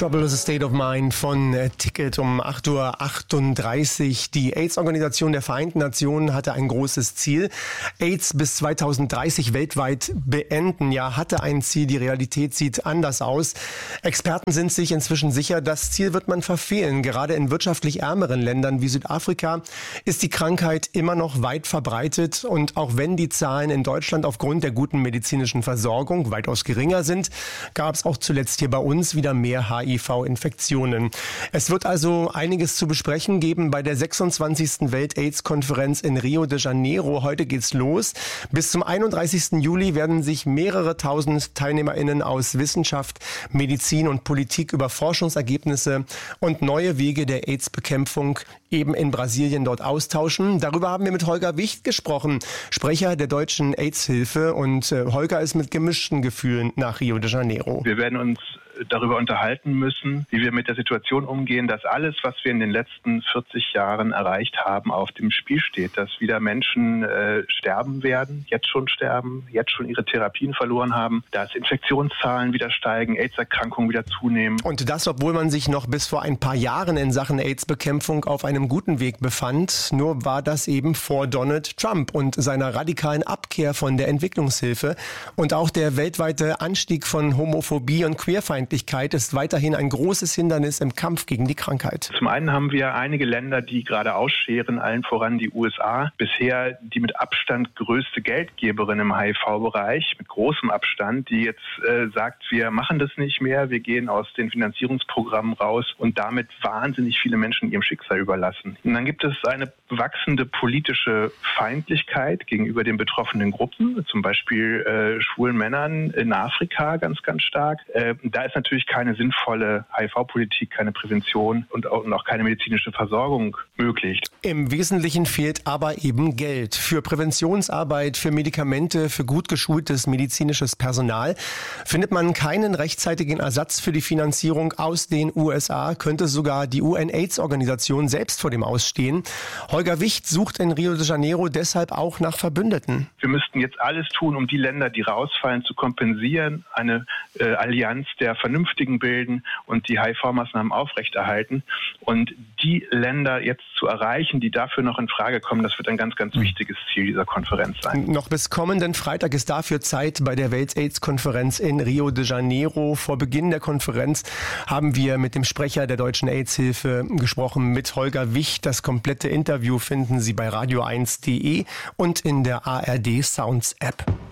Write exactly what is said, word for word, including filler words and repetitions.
Trouble is a State of Mind von Ticket um acht Uhr achtunddreißig. Die AIDS-Organisation der Vereinten Nationen hatte ein großes Ziel. AIDS bis zweitausenddreißig weltweit beenden. Ja, hatte ein Ziel. Die Realität sieht anders aus. Experten sind sich inzwischen sicher, das Ziel wird man verfehlen. Gerade in wirtschaftlich ärmeren Ländern wie Südafrika ist die Krankheit immer noch weit verbreitet. Und auch wenn die Zahlen in Deutschland aufgrund der guten medizinischen Versorgung weitaus geringer sind, gab es auch zuletzt hier bei uns wieder mehr H I V-Infektionen. Es wird also einiges zu besprechen geben bei der sechsundzwanzigsten Welt-AIDS-Konferenz in Rio de Janeiro. Heute geht's los. Bis zum einunddreißigsten Juli werden sich mehrere tausend TeilnehmerInnen aus Wissenschaft, Medizin und Politik über Forschungsergebnisse und neue Wege der AIDS-Bekämpfung eben in Brasilien dort austauschen. Darüber haben wir mit Holger Wicht gesprochen, Sprecher der Deutschen AIDS-Hilfe. Und äh, Holger ist mit gemischten Gefühlen nach Rio de Janeiro. Wir werden uns darüber unterhalten müssen, wie wir mit der Situation umgehen, dass alles, was wir in den letzten vierzig Jahren erreicht haben, auf dem Spiel steht. Dass wieder Menschen äh, sterben werden, jetzt schon sterben, jetzt schon ihre Therapien verloren haben, dass Infektionszahlen wieder steigen, AIDS-Erkrankungen wieder zunehmen. Und das, obwohl man sich noch bis vor ein paar Jahren in Sachen AIDS-Bekämpfung auf einem guten Weg befand. Nur war das eben vor Donald Trump und seiner radikalen Abkehr von der Entwicklungshilfe. Und auch der weltweite Anstieg von Homophobie und Queerfeindlichkeit ist weiterhin ein großes Hindernis im Kampf gegen die Krankheit. Zum einen haben wir einige Länder, die gerade ausscheren, allen voran die U S A. Bisher die mit Abstand größte Geldgeberin im H I V-Bereich, mit großem Abstand, die jetzt äh, sagt, wir machen das nicht mehr, wir gehen aus den Finanzierungsprogrammen raus und damit wahnsinnig viele Menschen ihrem Schicksal überlassen. Und dann gibt es eine wachsende politische Feindlichkeit gegenüber den betroffenen Gruppen, zum Beispiel äh, schwulen Männern in Afrika ganz, ganz stark. Äh, da ist natürlich keine sinnvolle H I V-Politik, keine Prävention und auch, und auch keine medizinische Versorgung möglich. Im Wesentlichen fehlt aber eben Geld für Präventionsarbeit, für Medikamente, für gut geschultes medizinisches Personal. Findet man keinen rechtzeitigen Ersatz für die Finanzierung aus den U S A, könnte sogar die U N-AIDS-Organisation selbst vor dem Ausstehen. Holger Wicht sucht in Rio de Janeiro deshalb auch nach Verbündeten. Wir müssten jetzt alles tun, um die Länder, die rausfallen, zu kompensieren, eine äh, Allianz der Vernünftigen bilden und die H I V-Maßnahmen aufrechterhalten. Und die Länder jetzt zu erreichen, die dafür noch in Frage kommen, das wird ein ganz, ganz wichtiges Ziel dieser Konferenz sein. Noch bis kommenden Freitag ist dafür Zeit bei der Welt-AIDS-Konferenz in Rio de Janeiro. Vor Beginn der Konferenz haben wir mit dem Sprecher der Deutschen AIDS-Hilfe gesprochen, mit Holger Wicht. Das komplette Interview finden Sie bei radio eins punkt de und in der A R D Sounds App.